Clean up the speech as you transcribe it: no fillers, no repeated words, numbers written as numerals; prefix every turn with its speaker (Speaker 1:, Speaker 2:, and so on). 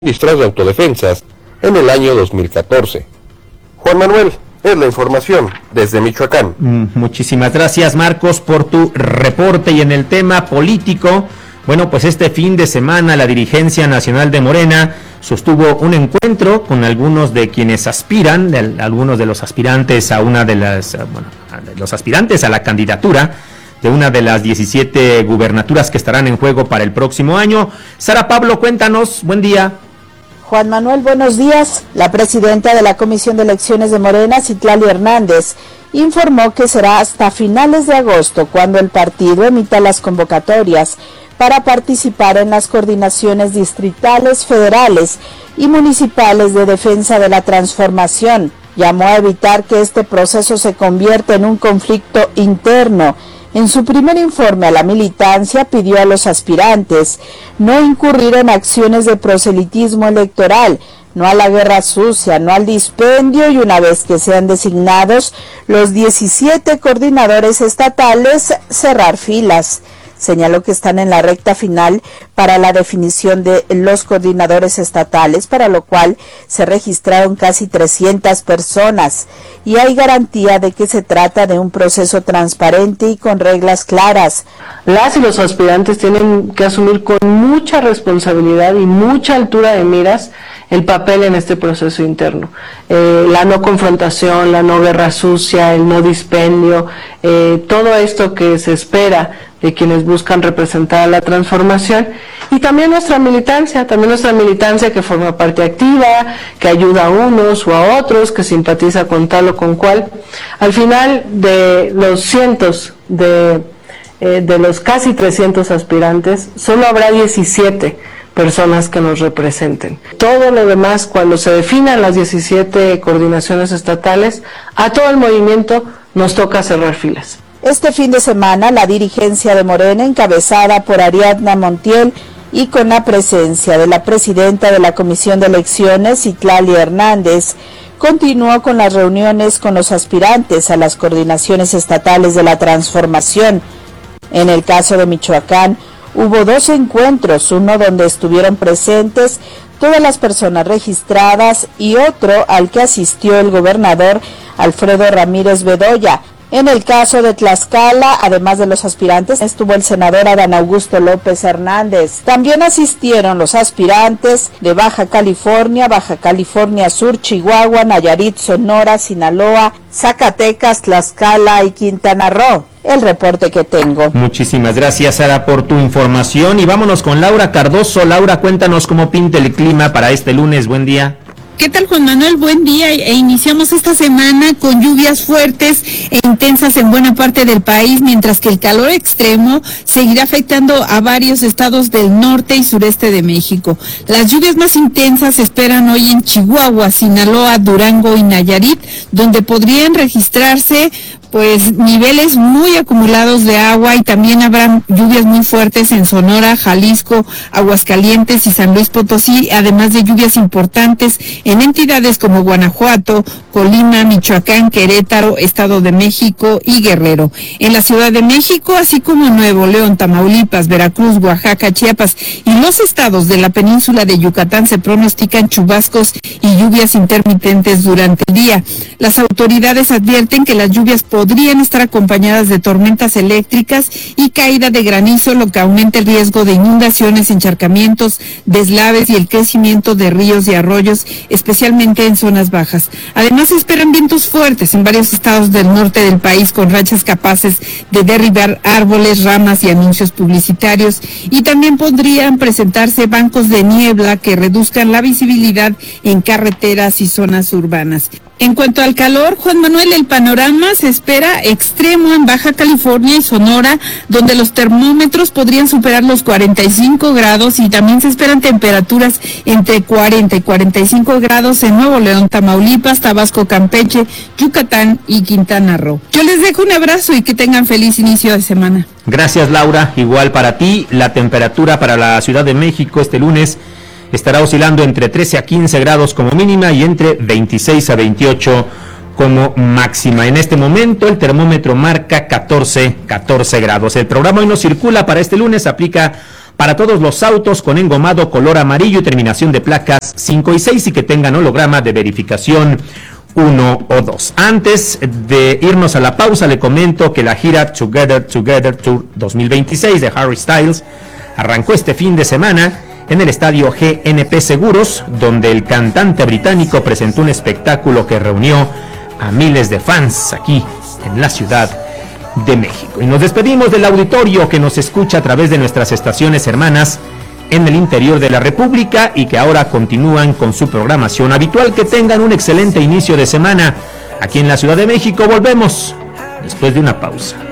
Speaker 1: ministras de autodefensas en el año 2014. Juan Manuel, es la información desde Michoacán.
Speaker 2: Muchísimas gracias, Marcos, por tu reporte. Y en el tema político, bueno, pues este fin de semana la dirigencia nacional de Morena sostuvo un encuentro con algunos de quienes aspiran, algunos de los aspirantes a una de las, los aspirantes a la candidatura de una de las 17 gubernaturas que estarán en juego para el próximo año. Sara Pablo, cuéntanos, buen día.
Speaker 3: Juan Manuel, buenos días. La presidenta de la Comisión de Elecciones de Morena, Citlali Hernández, informó que será hasta finales de agosto cuando el partido emita las convocatorias para participar en las coordinaciones distritales, federales y municipales de defensa de la transformación. Llamó a evitar que este proceso se convierta en un conflicto interno. En su primer informe a la militancia pidió a los aspirantes no incurrir en acciones de proselitismo electoral, no a la guerra sucia, no al dispendio y una vez que sean designados los 17 coordinadores estatales, cerrar filas. Señaló que están en la recta final para la definición de los coordinadores estatales, para lo cual se registraron casi 300 personas y hay garantía de que se trata de un proceso transparente y con reglas claras.
Speaker 4: Las y los aspirantes tienen que asumir con mucha responsabilidad y mucha altura de miras el papel en este proceso interno. La no confrontación, la no guerra sucia, el no dispendio, todo esto que se espera de quienes buscan representar a la transformación, y también nuestra militancia que forma parte activa, que ayuda a unos o a otros, que simpatiza con tal o con cual. Al final de los cientos de los casi 300 aspirantes, solo habrá 17 personas que nos representen. Todo lo demás, cuando se definan las 17 coordinaciones estatales, a todo el movimiento nos toca cerrar filas.
Speaker 3: Este fin de semana, la dirigencia de Morena, encabezada por Ariadna Montiel y con la presencia de la presidenta de la Comisión de Elecciones, Citlali Hernández, continuó con las reuniones con los aspirantes a las coordinaciones estatales de la transformación. En el caso de Michoacán, hubo 2 encuentros, uno donde estuvieron presentes todas las personas registradas y otro al que asistió el gobernador Alfredo Ramírez Bedoya. En el caso de Tlaxcala, además de los aspirantes, estuvo el senador Adán Augusto López Hernández. También asistieron los aspirantes de Baja California Sur, Chihuahua, Nayarit, Sonora, Sinaloa, Zacatecas, Tlaxcala y Quintana Roo. El reporte que tengo.
Speaker 2: Muchísimas gracias, Sara, por tu información. Y vámonos con Laura Cardoso. Laura, cuéntanos cómo pinta el clima para este lunes. Buen día.
Speaker 5: ¿Qué tal, Juan Manuel? Buen día. Iniciamos esta semana con lluvias fuertes e intensas en buena parte del país, mientras que el calor extremo seguirá afectando a varios estados del norte y sureste de México. Las lluvias más intensas se esperan hoy en Chihuahua, Sinaloa, Durango y Nayarit, donde podrían registrarse niveles muy acumulados de agua, y también habrán lluvias muy fuertes en Sonora, Jalisco, Aguascalientes y San Luis Potosí, además de lluvias importantes en entidades como Guanajuato, Colima, Michoacán, Querétaro, Estado de México y Guerrero. En la Ciudad de México, así como en Nuevo León, Tamaulipas, Veracruz, Oaxaca, Chiapas y los estados de la península de Yucatán se pronostican chubascos y lluvias intermitentes durante el día. Las autoridades advierten que las lluvias podrían estar acompañadas de tormentas eléctricas y caída de granizo, lo que aumenta el riesgo de inundaciones, encharcamientos, deslaves y el crecimiento de ríos y arroyos, especialmente en zonas bajas. Además, se esperan vientos fuertes en varios estados del norte del país, con rachas capaces de derribar árboles, ramas y anuncios publicitarios, y también podrían presentarse bancos de niebla que reduzcan la visibilidad en carreteras y zonas urbanas. En cuanto al calor, Juan Manuel, el panorama se espera extremo en Baja California y Sonora, donde los termómetros podrían superar los 45 grados, y también se esperan temperaturas entre 40 y 45 grados en Nuevo León, Tamaulipas, Tabasco, Campeche, Yucatán y Quintana Roo. Yo les dejo un abrazo y que tengan feliz inicio de semana.
Speaker 2: Gracias, Laura. Igual para ti. La temperatura para la Ciudad de México este lunes estará oscilando entre 13 a 15 grados como mínima y entre 26 a 28 como máxima. En este momento el termómetro marca 14 grados. El programa Hoy No Circula para este lunes aplica para todos los autos con engomado color amarillo y terminación de placas 5 y 6 y que tengan holograma de verificación 1 o 2. Antes de irnos a la pausa, le comento que la gira Together Tour 2026 de Harry Styles arrancó este fin de semana en el estadio GNP Seguros, donde el cantante británico presentó un espectáculo que reunió a miles de fans aquí en la Ciudad de México. Y nos despedimos del auditorio que nos escucha a través de nuestras estaciones hermanas en el interior de la República y que ahora continúan con su programación habitual. Que tengan un excelente inicio de semana aquí en la Ciudad de México. Volvemos después de una pausa.